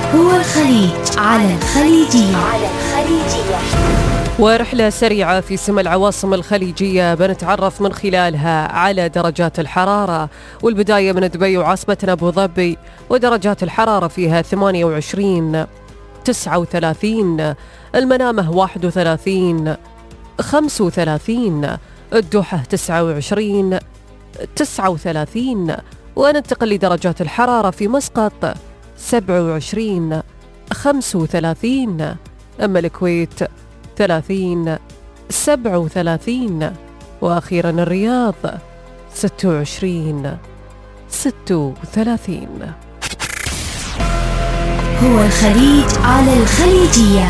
هو الخليج على الخليجية. ورحلة سريعة في سما العواصم الخليجية بنتعرف من خلالها على درجات الحرارة، والبداية من دبي وعاصمتنا أبو ظبي، ودرجات الحرارة فيها 28 39، المنامة 31 35، الدوحة 29 39، وننتقل لدرجات الحرارة في مسقط 27 35، أما الكويت 30 37، وأخيرا الرياض 26 36. هو الخليج على الخليجية.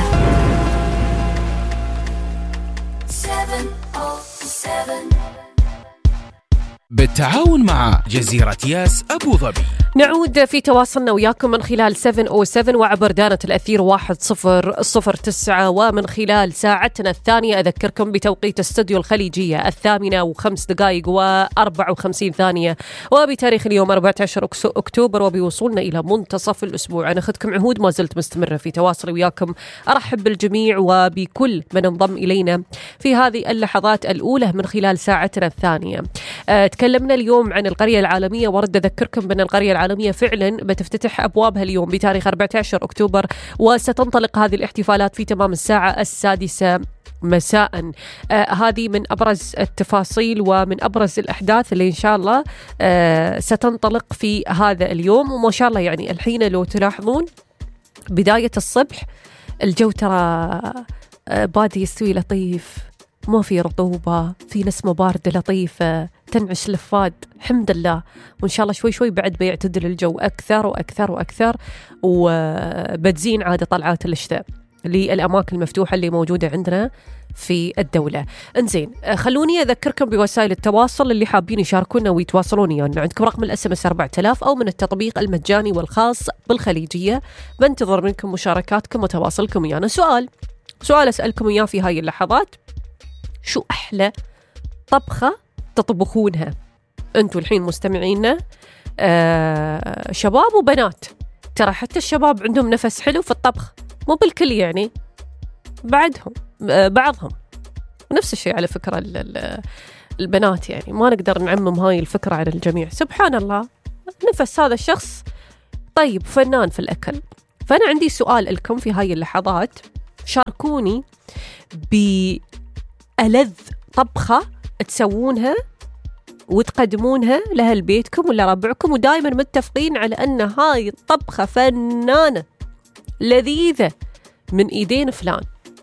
بالتعاون مع جزيرة ياس أبو ظبي. نعود في تواصلنا وياكم من خلال 707 وعبر دانة الأثير 1009، ومن خلال ساعتنا الثانية أذكركم بتوقيت استوديو الخليجية 8:05 و54 ثانية، وبتاريخ اليوم 14 أكتوبر، وبوصولنا إلى منتصف الأسبوع. أنا أخذكم عهود ما زلت مستمرة في تواصلي وياكم، أرحب بالجميع وبكل من انضم إلينا في هذه اللحظات الأولى من خلال ساعتنا الثانية. تكلمنا اليوم عن القرية العالمية، ورد أذكركم بأن القرية العالمية فعلا بتفتتح أبوابها اليوم بتاريخ 14 أكتوبر، وستنطلق هذه الاحتفالات في تمام الساعة 6 مساء. هذه من أبرز التفاصيل ومن أبرز الأحداث اللي إن شاء الله ستنطلق في هذا اليوم. وما شاء الله يعني الحين لو تلاحظون بداية الصبح الجو ترى بادي يستوي لطيف، ما في رطوبة، في نسمة باردة لطيفة تنعش لفاد، الحمد لله. وإن شاء الله شوي شوي بعد بيعتدل الجو أكثر وأكثر وأكثر، وبتزين عادة طلعات الشتاء للأماكن المفتوحة اللي موجودة عندنا في الدولة. انزين، خلوني أذكركم بوسائل التواصل اللي حابين يشاركونا ويتواصلون يعني. عندكم رقم الSMS 4000 أو من التطبيق المجاني والخاص بالخليجية. بنتظر منكم مشاركاتكم وتواصلكم ويانا. سؤال أسألكم إياه في هاي اللحظات: شو أحلى طبخة تطبخونها أنتوا الحين مستمعينا؟ شباب وبنات، ترى حتى الشباب عندهم نفس حلو في الطبخ، مو بالكل يعني، بعضهم نفس الشيء على فكرة. البنات يعني ما نقدر نعمم هاي الفكرة على الجميع، سبحان الله، نفس هذا الشخص طيب فنان في الأكل. فأنا عندي سؤال لكم في هاي اللحظات، شاركوني بألذ طبخة تسوونها وتقدمونها لأهل بيتكم ولا ربعكم، ودائما متفقين على أن هاي الطبخة فنانة لذيذة من إيدين فلان.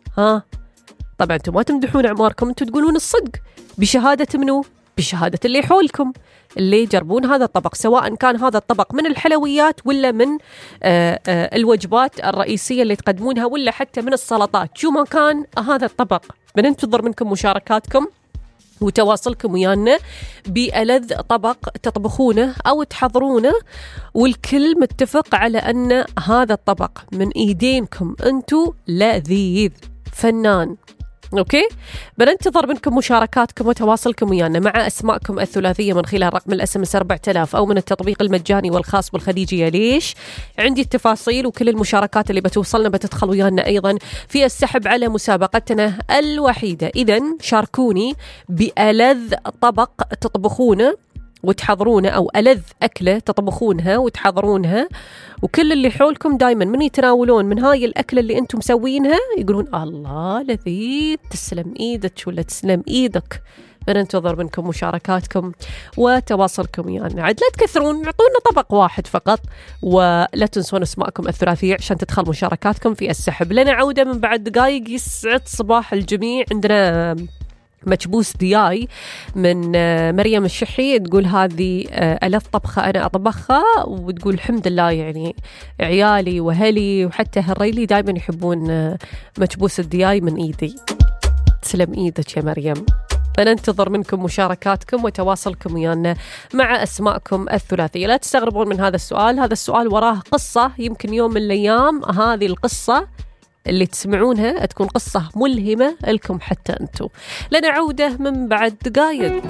طبعا أنتم ما تمدحون أعماركم، أنتم تقولون الصدق بشهادة منو؟ بشهادة اللي حولكم اللي يجربون هذا الطبق، سواء كان هذا الطبق من الحلويات ولا من الوجبات الرئيسية اللي تقدمونها، ولا حتى من السلطات. شو ما كان هذا الطبق، بننتظر منكم مشاركاتكم وتواصلكم ويانا بألذ طبق تطبخونه أو تحضرونه، والكل متفق على أن هذا الطبق من إيدينكم أنتو لذيذ فنان. أوكي، بننتظر منكم مشاركاتكم وتواصلكم ويانا مع أسماءكم الثلاثية من خلال رقم الSMS 4000 أو من التطبيق المجاني والخاص بالخليجية. ليش؟ عندي التفاصيل وكل المشاركات اللي بتوصلنا بتدخل ويانا أيضا في السحب على مسابقتنا الوحيدة. إذن شاركوني بألذ طبق تطبخونه وتحضرونه، أو ألذ أكلة تطبخونها وتحضرونها، وكل اللي حولكم دايما من يتناولون من هاي الأكلة اللي أنتم مسوينها يقولون الله لذيذ، تسلم إيدك ولا تسلم إيدك. بننتظر منكم مشاركاتكم وتواصلكم يعني. عاد لا تكثرون، اعطونا طبق واحد فقط، ولا تنسون اسماءكم الثلاثية عشان تدخل مشاركاتكم في السحب. لنا عودة من بعد دقائق. يسعد صباح الجميع. عندنا مكبوس دياي من مريم الشحي، تقول هذه ألذ طبخة أنا أطبخها، وتقول الحمد لله يعني عيالي وهلي وحتى هالريلي دايما يحبون مكبوس الدياي من إيدي. تسلم إيدك يا مريم. فننتظر منكم مشاركاتكم وتواصلكم ويانا مع أسماءكم الثلاثية. لا تستغربون من هذا السؤال، هذا السؤال وراه قصة، يمكن يوم من الأيام هذه القصة اللي تسمعونها تكون قصة ملهمة لكم حتى أنتم. لنا عودة من بعد دقائق،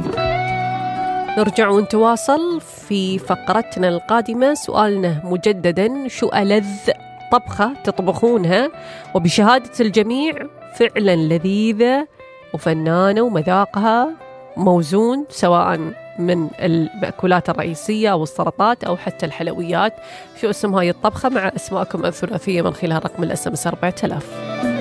نرجع ونتواصل في فقرتنا القادمة. سؤالنا مجددا: شو ألذ طبخة تطبخونها وبشهادة الجميع فعلا لذيذة وفنانة ومذاقها موزون، سواء من المأكولات الرئيسية أو السلطات أو حتى الحلويات. شو اسم هاي الطبخة مع أسماءكم الثلاثية من خلال رقم الSMS 4000.